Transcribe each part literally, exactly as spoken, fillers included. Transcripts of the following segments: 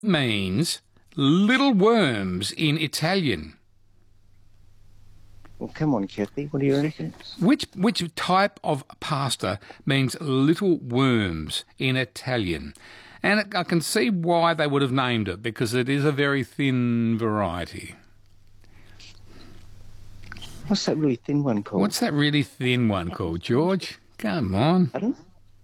means little worms in Italian? Well, come on, Kathy. What do you reckon? Which which type of pasta means little worms in Italian? And it, I can see why they would have named it, because it is a very thin variety. What's that really thin one called? What's that really thin one called, George? Come on. Pardon?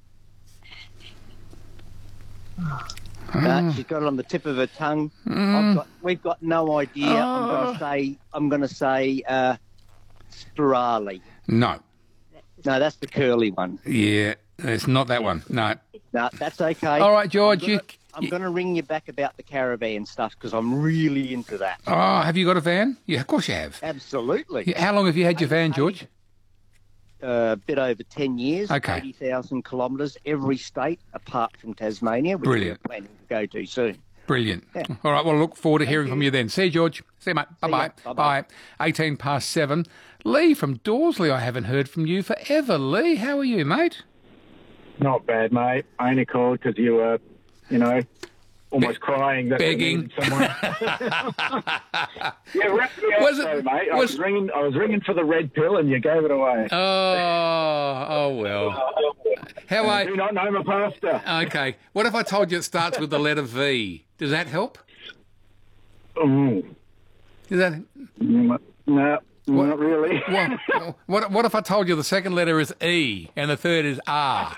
Uh, she's got it on the tip of her tongue. Mm. I've got, we've got no idea. Oh. I'm going to say. I'm going to say uh, spirali. No. No, that's the curly one. Yeah, it's not that one. No. No, that's okay. All right, George. I'm gonna, you, I'm going to ring you back about the caravan stuff because I'm really into that. Oh, have you got a van? Yeah, of course you have. Absolutely. Yeah, how long have you had your van, George? A uh, bit over ten years. Okay. eighty thousand kilometres, every state apart from Tasmania, which Brilliant. we're planning to go to soon. Brilliant. Yeah. All right, well, I look forward to hearing from you then. See you, George. See you, mate. Bye-bye. ya. Bye. Bye-bye. eighteen past seven. Lee from Dorsley, I haven't heard from you forever. Lee, how are you, mate? Not bad, mate. I only called because you were, you know, almost Be- crawling. That begging. someone. yeah, wrap me up, Was it- though, mate. I was- was ringing. I was ringing for the red pill, and you gave it away. Oh, oh well. How I are do not know my pasta. Okay. What if I told you it starts with the letter V? Does that help? Mm. Is that... Mm, No, not really. What, what, what if I told you the second letter is E and the third is R?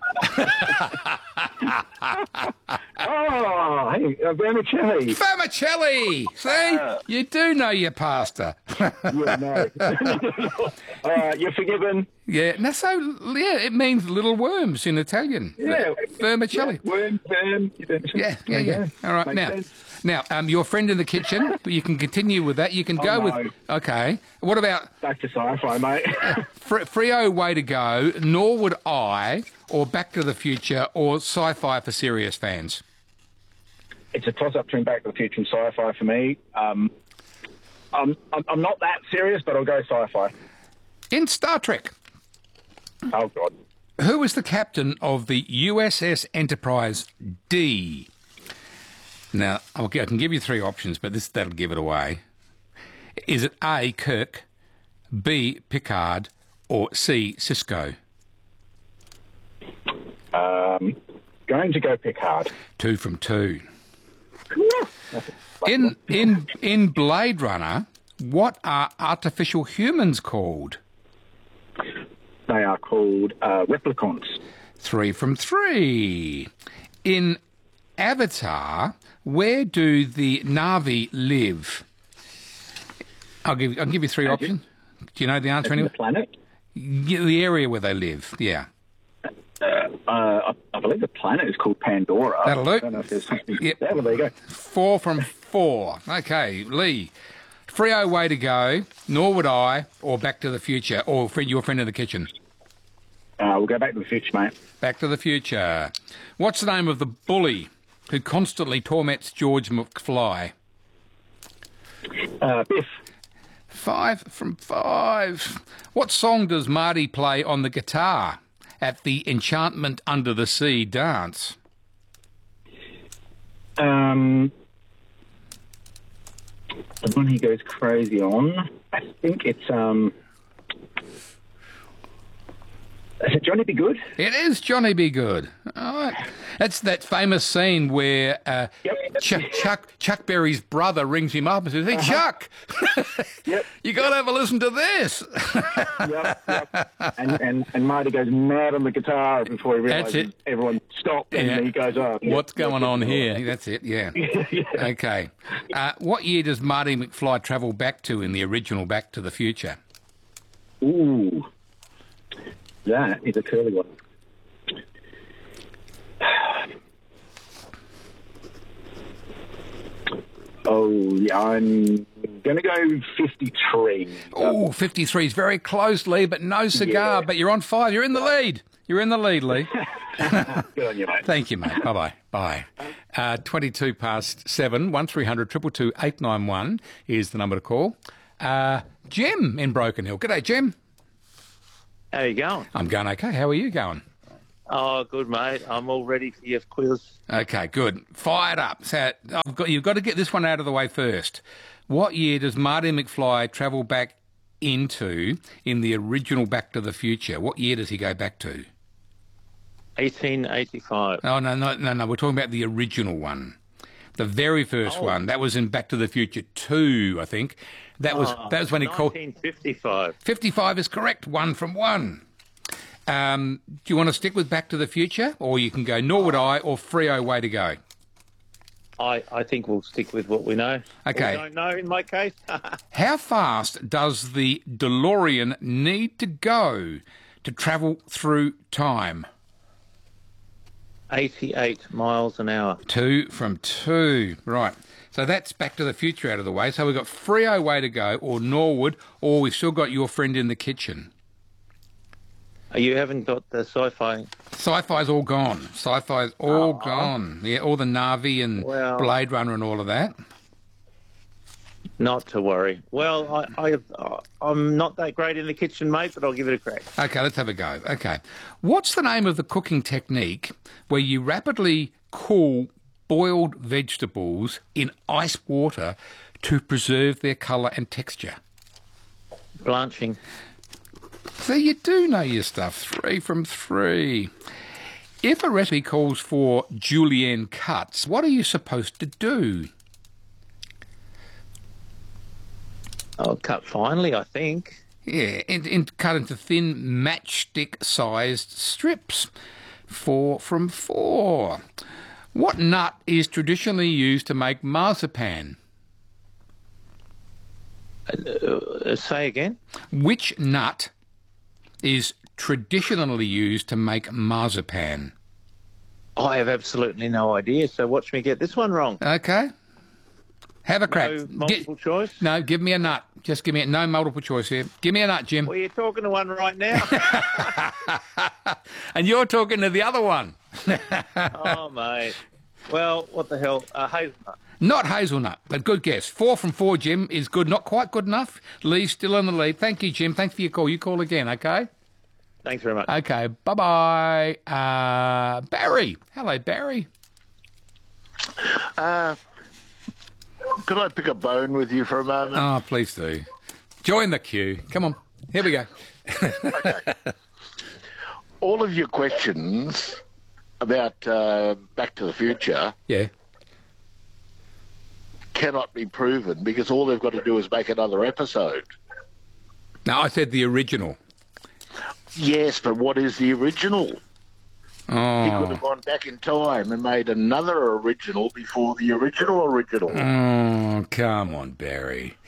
Oh, hey, uh, vermicelli. Vermicelli! See? You do know your pasta. Yeah, no. All right, you're forgiven. Yeah, no, so, yeah, it means little worms in Italian. Yeah. Vermicelli. Yeah, worm, worm. Yeah, yeah, yeah. All right, Makes now, sense. now, um, your friend in the kitchen, you can continue with that. You can go Oh, with... no. Okay. What about Back to sci-fi, mate. Fr- Frio Way to Go, Nor Would I, or Back to the Future, or Sci-Fi for serious fans? It's a toss-up between Back to the Future and sci-fi for me. Um, I'm, I'm, I'm not that serious, but I'll go sci-fi. In Star Trek, Oh, God. who was the captain of the U S S Enterprise D? Now, I'll, I can give you three options, but this that'll give it away. Is it A, Kirk, B, Picard, or C, Cisco? Um, going to go Picard. Two from two. In in in Blade Runner, what are artificial humans called? They are called uh, replicants. Three from three. In Avatar, where do the Na'vi live? I'll give I'll give you three options. Do you know the answer The anyway? planet? Yeah, the area where they live. Yeah. Uh, I, I believe the planet is called Pandora. That'll do. I don't know if there's something... Yep. Yeah, well, there you go. Four from four. Okay, Lee. Frio Way to Go, Nor Would I, or Back to the Future, or friend, your friend in the kitchen. Uh, we'll go Back to the Future, mate. Back to the Future. What's the name of the bully who constantly torments George McFly? Uh, Biff. Five from five. What song does Marty play on the guitar at the Enchantment Under the Sea dance? Um, the one he goes crazy on, I think it's... Um, is it Johnny Be Good? It is Johnny Be Good. All right. That's that famous scene where uh, Yep. Chuck, Chuck Chuck Berry's brother rings him up and says, "Hey, Chuck, Yep. you got to have a listen to this." Yep, yep. And, and, and Marty goes mad on the guitar before he That's realises it. everyone stopped, and Yeah. he goes, oh... yep, What's going yep, on yep. here? That's it, yeah. Yeah. Okay. Uh, what year does Marty McFly travel back to in the original Back to the Future? Ooh. That is a curly one. Oh, yeah, I'm going to go fifty-three. Oh, fifty-three is very close, Lee, but no cigar. Yeah. But you're on five. You're in the lead. You're in the lead, Lee. Good on you, mate. Thank you, mate. Bye-bye. Bye. Uh, twenty-two past seven, one three hundred two two two eight nine one is the number to call. Uh, Jim in Broken Hill. G'day, Jim. How you going? I'm going okay. How are you going? Oh, good, mate. I'm all ready for your quiz. Okay, good. Fired up. So I've got, you've got to get this one out of the way first. What year does Marty McFly travel back into in the original Back to the Future? What year does he go back to? eighteen eighty-five. Oh, no, no, no, no. We're talking about the original one. The very first Oh. one. That was in Back to the Future two, I think. That was Oh, that was when he called... nineteen fifty-five. fifty-five is correct. One from one. Um, do you want to stick with Back to the Future? Or you can go Nor Would I or Freo Way to Go? I, I think we'll stick with what we know. Okay. We don't know in my case. How fast does the DeLorean need to go to travel through time? eighty-eight miles an hour. Two from two. Right. So that's Back to the Future out of the way. So we've got Freo Way to Go or Norwood, or we've still got Your Friend in the Kitchen. You haven't got the sci-fi. Sci-fi's all gone. Sci-fi's all Oh. gone. Yeah, all the Na'vi and Well- Blade Runner and all of that. Not to worry. Well, I, I, I'm not that great in the kitchen, mate, but I'll give it a crack. Okay, let's have a go. Okay. What's the name of the cooking technique where you rapidly cool boiled vegetables in ice water to preserve their colour and texture? Blanching. So you do know your stuff. Three from three. If a recipe calls for julienne cuts, what are you supposed to do? I'll cut finely, I think. Yeah, and, and cut into thin matchstick-sized strips. Four from four. What nut is traditionally used to make marzipan? Uh, say again? Which nut is traditionally used to make marzipan? I have absolutely no idea, so watch me get this one wrong. Okay. Have a crack. No multiple Gi- choice? No, give me a nut. Just give me a, no multiple choice here. Give me a nut, Jim. Well, you're talking to one right now. And you're talking to the other one. Oh, mate. Well, what the hell? Uh, hazelnut. Not hazelnut, but good guess. Four from four, Jim, is good. Not quite good enough. Lee's still in the lead. Thank you, Jim. Thanks for your call. You call again, okay? Thanks very much. Okay, bye-bye. Uh, Barry. Hello, Barry. Uh, could I pick a bone with you for a moment? Oh, please do. Join the queue. Come on. Here we go. Okay. All of your questions about uh, Back to the Future Yeah. cannot be proven because all they've got to do is make another episode. Now, I said the original. Yes, but what is the original? He could Oh, have gone back in time and made another original before the original original. oh come on, Barry.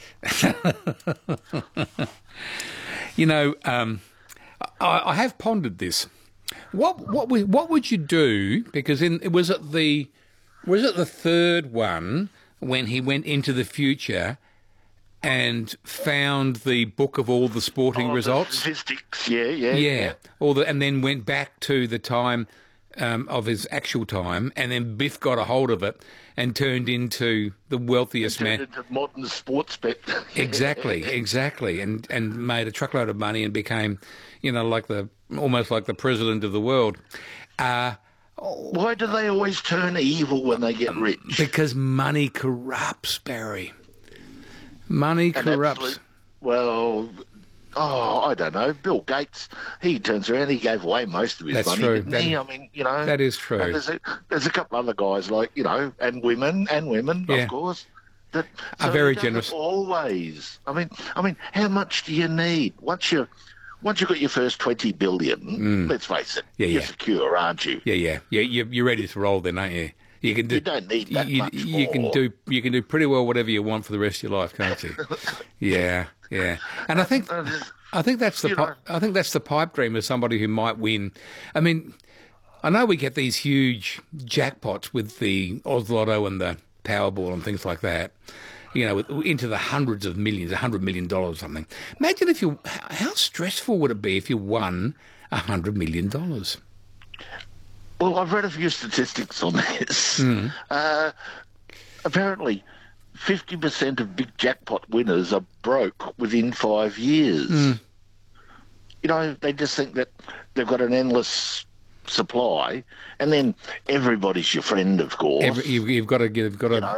You know, um, I, I have pondered this. What what we, what would you do? Because in it was it the was it the third one when he went into the future and found the book of all the sporting Oh, the results? statistics, yeah, yeah, Yeah, all the and then went back to the time um, of his actual time, and then Biff got a hold of it and turned into the wealthiest Turned man. into modern sports bet. Exactly, exactly, and and made a truckload of money and became, you know, like the almost like the president of the world. Uh, Why do they always turn evil when they get rich? because money corrupts, Barry. Money And corrupts. absolute- Well, oh, I don't know. Bill Gates, he turns around, he gave away most of his That's money, true. didn't That- he? I mean, you know. that is true. And there's a, there's a couple other guys like, you know, and women, and women, Yeah. of course, that Are so very it doesn't generous. Always. I mean, I mean, how much do you need? Once you once you've got your first twenty billion, let's face it, Mm. Yeah, you're yeah. secure, aren't you? Yeah, yeah, yeah. You're, you're ready to roll, then, aren't you? You can do. You don't need that you, much you can more. do. You can do pretty well whatever you want for the rest of your life, can't you? Yeah, yeah. And I think. Uh, there's- I think that's the You pi- know. I think that's the pipe dream of somebody who might win. I mean, I know we get these huge jackpots with the Oz Lotto and the Powerball and things like that. You know, with, into the hundreds of millions, a hundred million dollars or something. Imagine if you, how how stressful would it be if you won a hundred million dollars? Well, I've read a few statistics on this. Hmm. Uh, apparently, fifty percent of big jackpot winners are broke within five years. Hmm. You know, they just think that they've got an endless supply, and then everybody's your friend, of course. Every, you've, you've got to, you've got to